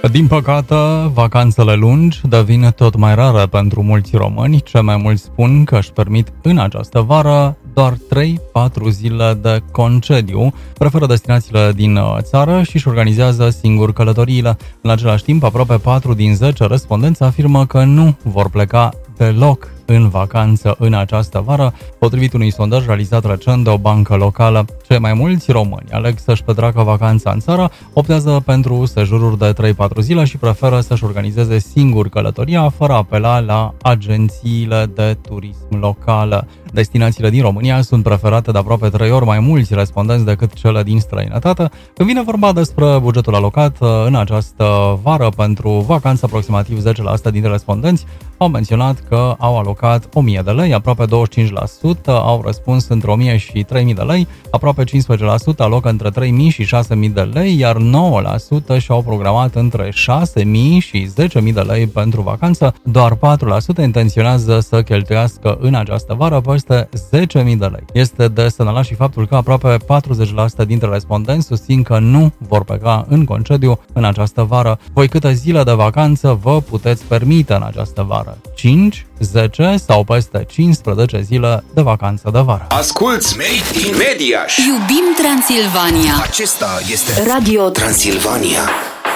Din păcate, vacanțele lungi devin tot mai rare pentru mulți români. Cei mai mulți spun că își permit în această vară doar 3-4 zile de concediu, preferă destinațiile din țară și își organizează singur călătoriile. În același timp, aproape 4 din 10 respondenți afirmă că nu vor pleca deloc în vacanță în această vară, potrivit unui sondaj realizat recent de o bancă locală. Cei mai mulți români aleg să-și petreacă vacanța în țară, optează pentru sejururi de 3-4 zile și preferă să-și organizeze singur călătoria, fără a apela la agențiile de turism locale. Destinațiile din România sunt preferate de aproape 3 ori mai mulți respondenți decât cele din străinătate. Când vine vorba despre bugetul alocat în această vară pentru vacanță, aproximativ 10% dintre respondenți au menționat că au alocat 1000 de lei, aproape 25% au răspuns între 1000 și 3000 de lei, aproape 15% alocă între 3000 și 6000 de lei, iar 9% și-au programat între 6000 și 10000 de lei pentru vacanță, doar 4% intenționează să cheltuiască în această vară peste 10.000 de lei. Este de semnalat și faptul că aproape 40% dintre respondenți susțin că nu vor pleca în concediu în această vară. Voi câte zile de vacanță vă puteți permite în această vară? 5, 10 sau peste 15 zile de vacanță de vară? Asculți Made in Mediaș! Iubim Transilvania! Acesta este Radio Transilvania.